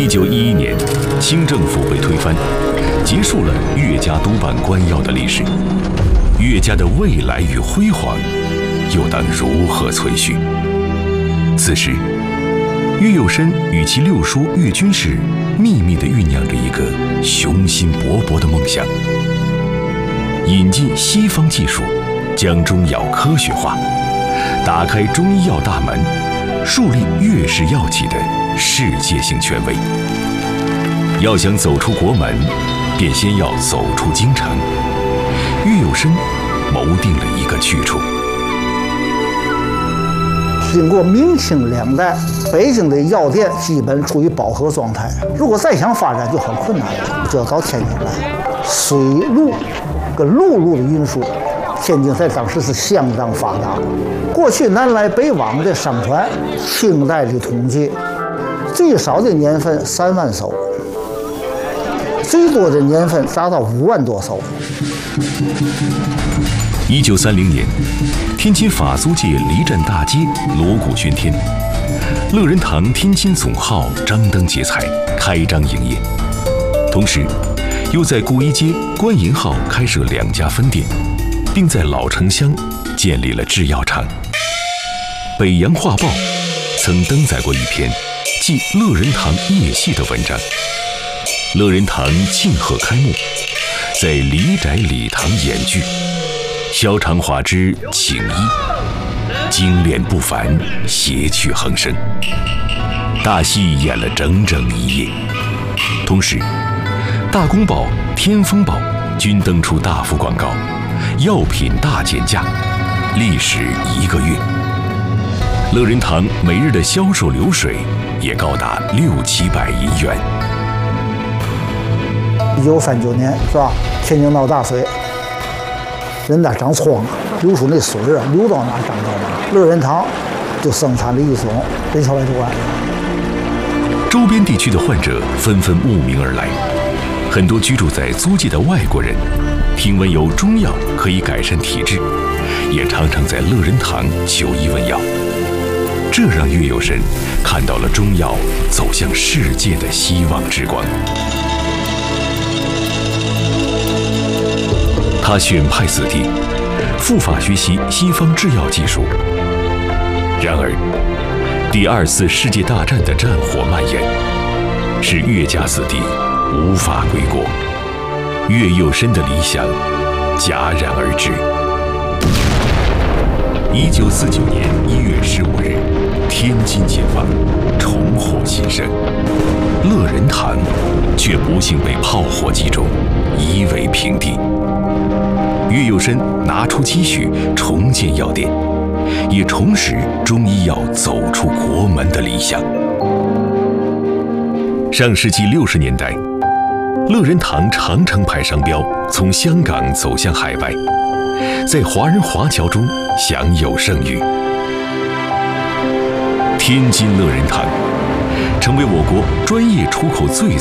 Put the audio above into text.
1911年，清政府被推翻，结束了岳家督办官要的历史。岳家的未来与辉煌，又当如何存续？此时，岳佑深与其六叔岳军士秘密地酝酿着一个雄心勃勃的梦想：引进西方技术，将中药科学化，打开中医药大门，树立岳氏药企的世界性权威。要想走出国门，便先要走出京城。岳佑深谋定了一个去处。 经过明清两代，北京的药店基本处于饱和状态。如果再想发展就很困难了，就要到天津来。水路跟陆路的运输，天津在当时是相当发达。过去南来北往的商船，清代的统计，最少的年份3万艘，最多的年份达到5万多艘。 1930年，天津法租界离站大街锣鼓喧天，乐仁堂天津总号张灯结彩，开张营业。同时，又在顾一街、官营号开设2家分店，并在老城乡建立了制药厂。《北洋画报》曾登载过一篇记乐仁堂业绩的文章。乐仁堂庆贺开幕，在李宅礼堂演剧。萧长华之请医，精炼不凡，谐趣横生。大戏演了整整1夜。同时，《大公报》《天风报》均登出大幅广告，药品大减价，历时1个月。乐仁堂每日的销售流水也高达600-700银元。 1939年是吧？天津闹大水。人家长疮，流出那水啊，流到哪长到哪。乐仁堂就生产了一种人小白毒丸。 周边地区的患者纷纷慕名而来，很多居住在租界的外国人，听闻有中药可以改善体质，也常常在乐仁堂求医问药。这让岳佑深看到了中药走向世界的希望之光。他选派子弟赴法学习西方制药技术。然而，第2次世界大战的战火蔓延，使岳家子弟无法归国，岳佑深的理想戛然而止。1949年1月15日，天津解放，重获新生。乐仁堂却不幸被炮火击中，夷为平地。岳佑深拿出积蓄重建药店，也重拾中医药走出国门的理想。上世纪60年代，乐仁堂长城牌商标从香港走向海外，在华人华侨中享有盛誉。天津乐仁堂成为我国专业出口最